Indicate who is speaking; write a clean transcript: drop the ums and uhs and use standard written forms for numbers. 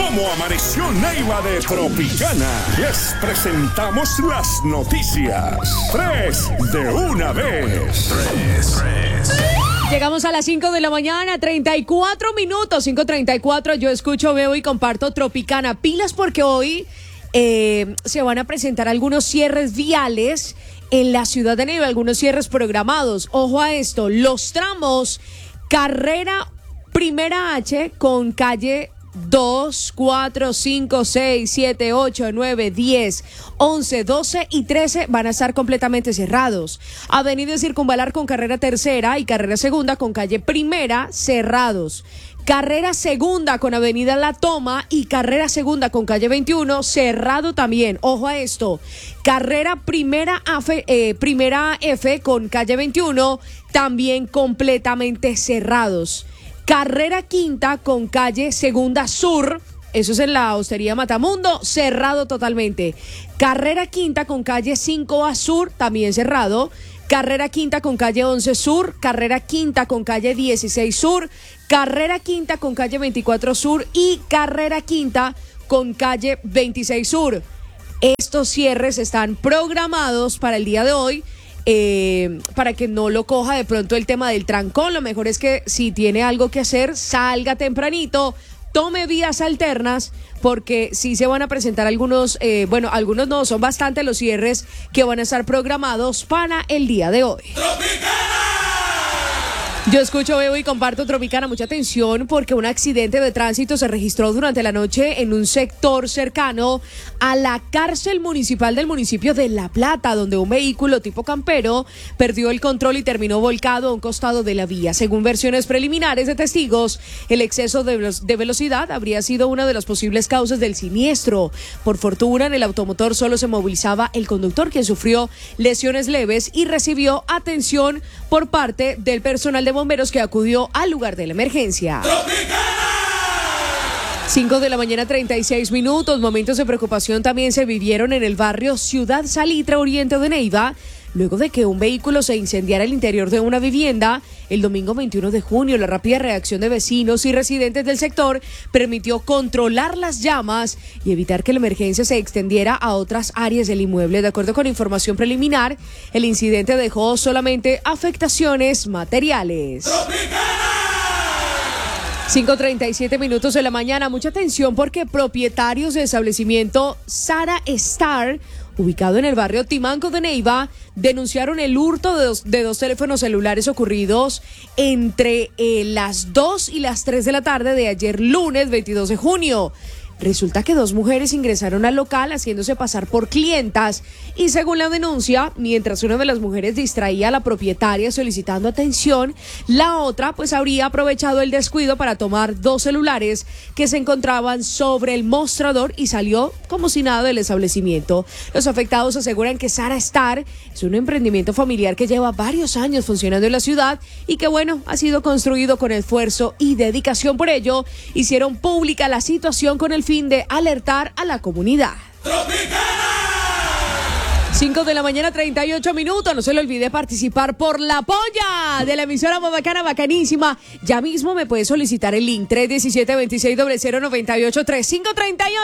Speaker 1: cómo amaneció Neiva de Tropicana. Les presentamos las noticias. 3 de una vez.
Speaker 2: Llegamos a las 5 de la mañana, 34 minutos, 5:34. Yo escucho, veo y comparto Tropicana. Pilas porque hoy se van a presentar algunos cierres viales en la ciudad de Neiva, algunos cierres programados. Ojo a esto, los tramos Carrera Primera H con calle 2, 4, 5, 6, 7, 8, 9, 10, 11, 12 y 13 van a estar completamente cerrados. Avenida Circunvalar con carrera tercera y carrera segunda con calle primera cerrados. Carrera segunda con avenida La Toma y carrera segunda con calle 21 cerrado también. Ojo a esto. Carrera primera F con calle 21 también completamente cerrados. Carrera quinta con calle Segunda Sur, eso es en la Hostería Matamundo, cerrado totalmente. Carrera quinta con calle 5A Sur, también cerrado. Carrera quinta con calle 11 Sur, carrera quinta con calle 16 Sur, carrera quinta con calle 24 Sur y carrera quinta con calle 26 Sur. Estos cierres están programados para el día de hoy. Para que no lo coja de pronto el tema del trancón. Lo mejor es que si tiene algo que hacer, salga tempranito, tome vías alternas, porque sí se van a presentar algunos, algunos no, son bastante los cierres que van a estar programados para el día de hoy. Yo escucho, veo y comparto Tropicana. Mucha atención porque un accidente de tránsito se registró durante la noche en un sector cercano a la cárcel municipal del municipio de La Plata, donde un vehículo tipo campero perdió el control y terminó volcado a un costado de la vía. Según versiones preliminares de testigos, el exceso de velocidad habría sido una de las posibles causas del siniestro. Por fortuna, en el automotor solo se movilizaba el conductor, quien sufrió lesiones leves y recibió atención por parte del personal de bomberos que acudió al lugar de la emergencia. 5 de la mañana, 36 minutos. Momentos de preocupación también se vivieron en el barrio Ciudad Salitre Oriente de Neiva, luego de que un vehículo se incendiara al interior de una vivienda el domingo 21 de junio. La rápida reacción de vecinos y residentes del sector permitió controlar las llamas y evitar que la emergencia se extendiera a otras áreas del inmueble. De acuerdo con información preliminar, el incidente dejó solamente afectaciones materiales. 5:37 minutos de la mañana. Mucha atención porque propietarios del establecimiento Sara Star, ubicado en el barrio Timanco de Neiva, denunciaron el hurto de dos teléfonos celulares ocurridos entre las 2 y las 3 de la tarde de ayer lunes 22 de junio. Resulta que dos mujeres ingresaron al local haciéndose pasar por clientas y, según la denuncia, mientras una de las mujeres distraía a la propietaria solicitando atención, la otra pues habría aprovechado el descuido para tomar dos celulares que se encontraban sobre el mostrador y salió como si nada del establecimiento. Los afectados aseguran que Sara Star es un emprendimiento familiar que lleva varios años funcionando en la ciudad y que, ha sido construido con esfuerzo y dedicación. Por ello, hicieron pública la situación con el fin de alertar a la comunidad. 5 de la mañana, 38 minutos. No se le olvide participar por la polla de la emisora más bacana, bacanísima. Ya mismo me puede solicitar el link 317-2600-983-538.